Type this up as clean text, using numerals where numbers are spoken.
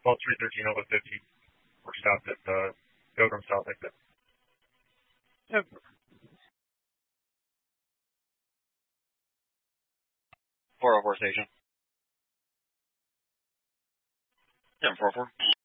call 313 over 50. We're stopped at Pilgrim South exit. Yep. 404 station. Yeah, 404.